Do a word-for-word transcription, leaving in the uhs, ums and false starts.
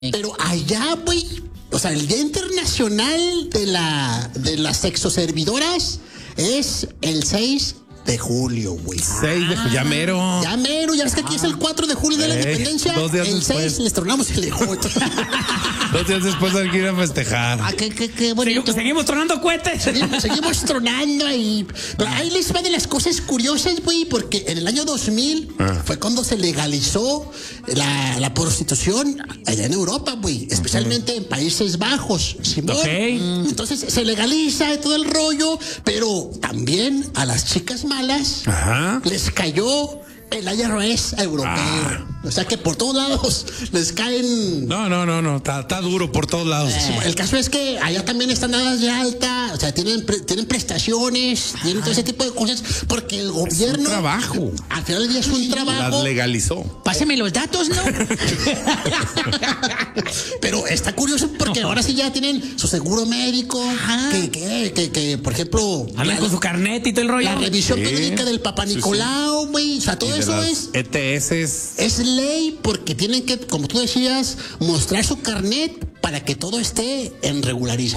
Pero allá, güey, o sea, el Día Internacional de la de las Sexoservidoras es el seis de julio, güey. seis de julio, ya mero. Ya mero, ya ves que aquí es el cuatro de julio de la Ey, independencia. dos días el después. seis les tronamos el ejote. Dos días después hay que ir a festejar. Ah, qué, qué, qué bonito. Seguimos tronando cohetes. Seguimos, seguimos tronando ahí. Pero ahí les va de las cosas curiosas, güey, porque en el año dos mil Ah. fue cuando se legalizó la, la prostitución allá en Europa, güey, especialmente en Países Bajos. ¿Simón? Ok. Entonces se legaliza y todo el rollo, pero también a las chicas malas Ajá. les cayó el I R S europeo. Ah. O sea que por todos lados les caen. No, no, no, no. Está, está duro por todos lados. El caso es que allá también están dadas de alta, o sea, tienen, pre- tienen prestaciones, tienen todo ese tipo de cosas, porque el gobierno. trabajo. Al final del día es un Las trabajo. legalizó. Páseme los datos, ¿no? Pero está curioso porque ahora sí ya tienen su seguro médico, que, que, que, que, por ejemplo. Hablan la- con su carnet y todo el rollo. La revisión Sí. periódica del Papa Sí, sí. Nicolau, güey. O sea, todo Y de eso las es. E T S. Es ley porque tienen que, como tú decías, mostrar su carnet para que todo esté en regularización.